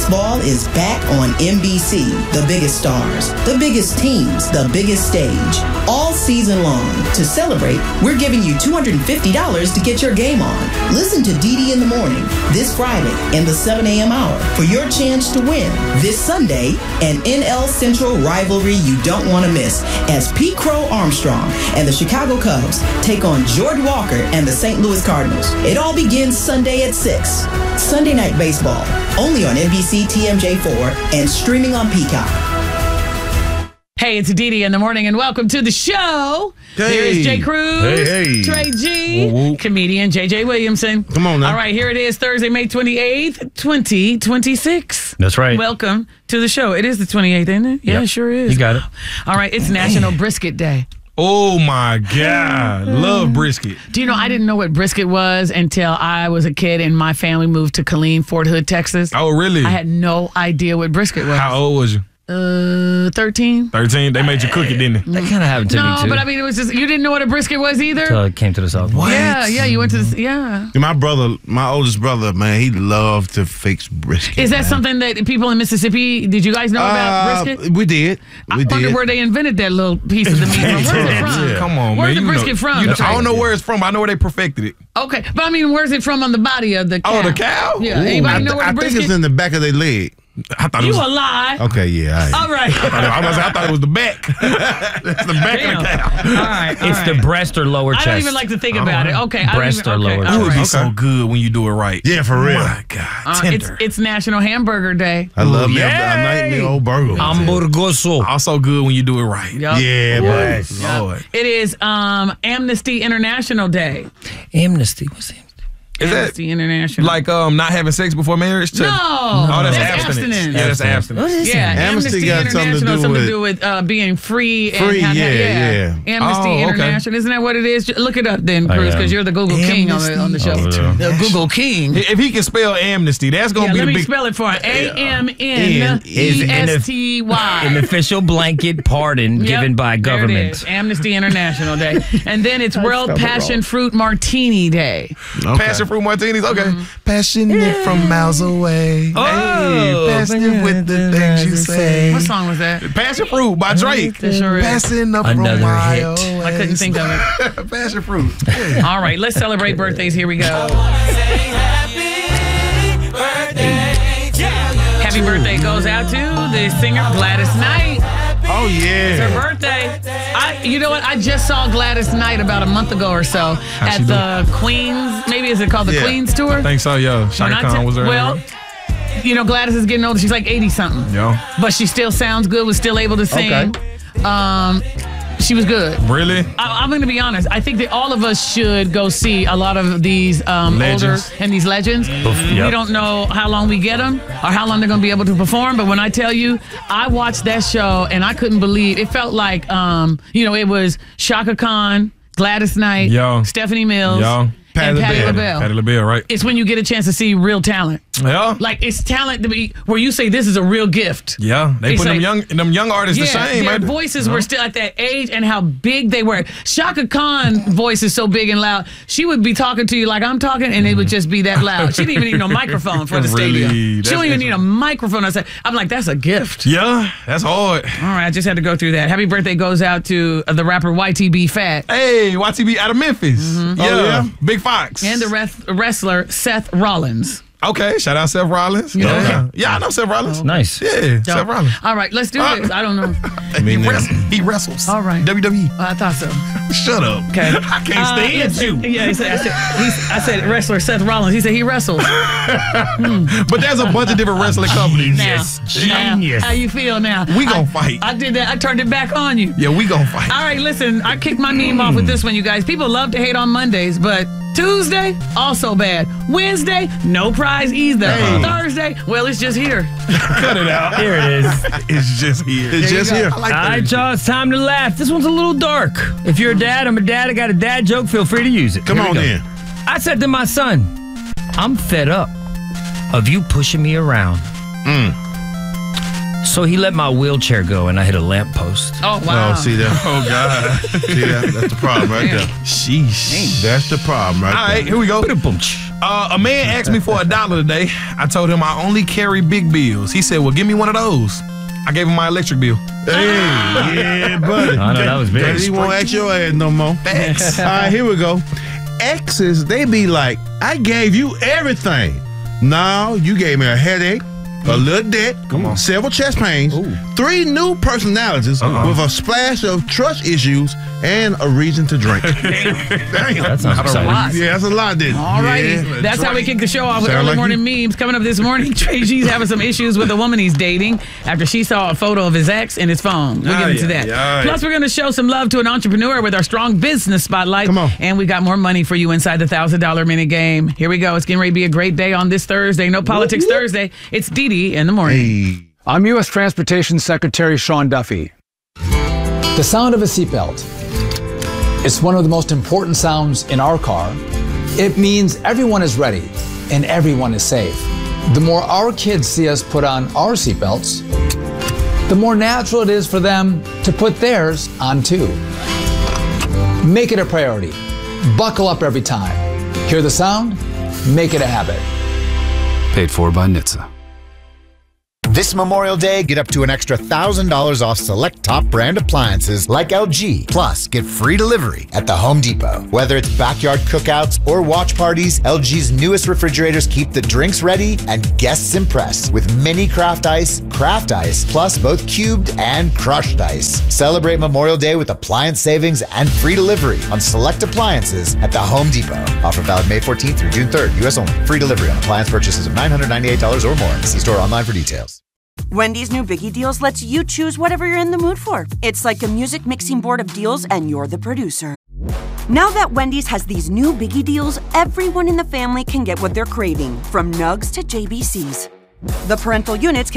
Baseball is back on NBC. The biggest stars, the biggest teams, the biggest stage. All season long. To celebrate, we're giving you $250 to get your game on. Listen to DD in the Morning this Friday in the 7 a.m. hour for your chance to win. This Sunday, an NL Central rivalry you don't want to miss as Pete Crow Armstrong and the Chicago Cubs take on Jordan Walker and the St. Louis Cardinals. It all begins Sunday at 6. Sunday Night Baseball, only on NBC TMJ4 and streaming on Peacock. Hey, it's Dee in the Morning, and welcome to the show. Hey. Here is Jay Cruz, Trey G, comedian JJ Williamson. Come on now. All right, here it is, Thursday, May 28th, 2026. That's right. Welcome to the show. It is the 28th, isn't it? Yeah, Yep. it sure is. You got it. All right, it's National Brisket Day. Oh, my God. Love brisket. Do you know, I didn't know what brisket was until I was a kid and my family moved to Killeen, Fort Hood, Texas. Oh, really? I had no idea what brisket was. How old was you? 13. 13? They made you cook it, didn't they? That kind of happened to me, No, too. but I mean, it was just, you didn't know what a brisket was either? Until I came to the South. What? Yeah, you went to the, yeah. My oldest brother, man, he loved to fix brisket. Is that something that people in Mississippi, did you guys know about brisket? We did. I wonder where they invented that little piece of the meat. Where's it from? Yeah. Come on, Where's man. the brisket from? I don't know where it's from, but I know where they perfected it. Okay, but I mean, where's it from on the body of the cow? Oh, the cow? Yeah, anybody know where I the think brisket? it's in the back of their leg. I thought it You was. a lie. Okay, yeah. All right. I thought it was the back. That's the back of the cow. All right. It's the breast or lower chest. I don't even like to think about it. Okay. Breast or lower It chest. would be Right. so good when you do it right. Yeah, for real. My God. Tender. It's National Hamburger Day. I love me a Yay! nice big old burger. Hamburgoso. Also good when you do it right. Yup. Yeah, but Lord. It is Amnesty International Day. Amnesty. What's amnesty? Is that Amnesty International. like not having sex before marriage? No. Oh, that's abstinence. abstinence. Yeah, that's abstinence. Yeah, Amnesty got something to do International with- to do with being free. Free, and yeah. Amnesty Oh, okay. International. Isn't that what it is? Look it up then, Cruz, because you're the Google King on the show. The Google King. If he can spell amnesty, that's going to be Let the me big... spell it for him. Is AMNESTY. an official blanket pardon given by There it government. is. Amnesty International Day. And then it's World Passion Fruit Martini Day. Passion fruit martinis? Okay. passionate from miles away. Oh, Hey, passionate with the things you say. What song was that? Passion fruit by Drake. It sure is. Passing up Another from miles hit. away. I couldn't think of it. Passion fruit. All right, let's celebrate birthdays. Here we go. Happy birthday goes out to the singer Gladys Knight. Oh, It's yeah. her birthday. You know what? I just saw Gladys Knight about a month ago or so at she the Queens. Maybe is it called the Yeah. Queens tour? I think so, yo. When Shaka I Khan te- was there. Well, you know, Gladys is getting older. She's like 80 something. Yo. But she still sounds good. Was still able to sing. She was good. Really? I'm going to be honest. I think that all of us should go see a lot of these older Legends. and these legends. We don't know how long we get them or how long they're going to be able to perform. But when I tell you, I watched that show and I couldn't believe it. Felt like, it was Shaka Khan, Gladys Knight, Yo. Stephanie Mills, Yo. and Patti LaBelle. Patti LaBelle, right? It's when you get a chance to see real talent. Yeah. Like it's talent to be where you say this is a real gift. Yeah. They It's put like- them young artists to shame, their man. voices were still at that age and how big they were. Shaka Khan's voice is so big and loud. She would be talking to you like I'm talking, and it would just be that loud. She didn't even need no microphone for the Really? stadium. She don't even That's need a microphone. I'm like, that's a gift. Yeah. That's hard. All right, I just had to go through that. Happy birthday goes out to the rapper YTB Fat Hey, YTB out of Memphis. Mm-hmm. Yeah. Oh, yeah? Big Fox. and the wrestler Seth Rollins. Okay. Shout out Seth Rollins. Yeah. Yeah, I know Seth Rollins. Nice. Yeah. Seth Rollins. All right, let's do this. I don't know. He wrestles. All right. WWE. I thought so. Shut up. Okay. I can't stand you. Yeah, I said wrestler Seth Rollins. He said he wrestles. But there's a bunch of different wrestling companies. Now, Genius. how you feel now? We gon' fight. I did that. I turned it back on you. Yeah, we gon' fight. All right, listen. I kicked my meme off with this one, you guys. People love to hate on Mondays, but Tuesday, also bad. Wednesday, no prize either. Thursday, well, it's just here. Cut it out. Here it is. It's just here. It's just here. I like All that. right, y'all, it's time to laugh. This one's a little dark. If you're a dad, I'm a dad, I got a dad joke, feel free to use it. Come Here we on go. in. I said to my son, I'm fed up of you pushing me around. So he let my wheelchair go, and I hit a lamppost. Oh, wow. Oh, see that? Oh, God. See that? That's the problem right there. Sheesh. That's the problem right All there. right, here we go. Ba-da-boom. A man asked me for $1 today. I told him I only carry big bills. He said, well, give me one of those. I gave him my electric bill. Hey, yeah, buddy. I know, that was big. He won't ask your ass no more. Thanks. All right, here we go. Exes, they be like, I gave you everything. No, you gave me a headache, a little debt, several chest pains, 3 new personalities with a splash of trust issues, and a reason to drink. Damn. That sounds exciting. Yeah, that's a lot, didn't it? All righty. Yeah, That's how we kick the show off with Sound early like morning memes. Coming up this morning, Trey G's having some issues with a woman he's dating after she saw a photo of his ex in his phone. We'll get into that. Plus, we're going to show some love to an entrepreneur with our strong business spotlight. Come on. And we got more money for you inside the $1,000 minute game. Here we go. It's getting ready to be a great day on this Thursday. No Politics Thursday. It's Dee Dee in the morning. Hey. I'm U.S. Transportation Secretary Sean Duffy. The sound of a seatbelt. It's one of the most important sounds in our car. It means everyone is ready and everyone is safe. The more our kids see us put on our seatbelts, the more natural it is for them to put theirs on too. Make it a priority. Buckle up every time. Hear the sound? Make it a habit. Paid for by NHTSA. This Memorial Day, get up to an extra $1,000 off select top brand appliances like LG. Plus, get free delivery at the Home Depot. Whether it's backyard cookouts or watch parties, LG's newest refrigerators keep the drinks ready and guests impressed with mini craft ice, plus both cubed and crushed ice. Celebrate Memorial Day with appliance savings and free delivery on select appliances at the Home Depot. Offer valid May 14th through June 3rd, U.S. only. Free delivery on appliance purchases of $998 or more. See store online for details. Wendy's new Biggie Deals lets you choose whatever you're in the mood for. It's like a music mixing board of deals, and you're the producer. Now that Wendy's has these new Biggie Deals, everyone in the family can get what they're craving, from Nugs to JBCs. The parental units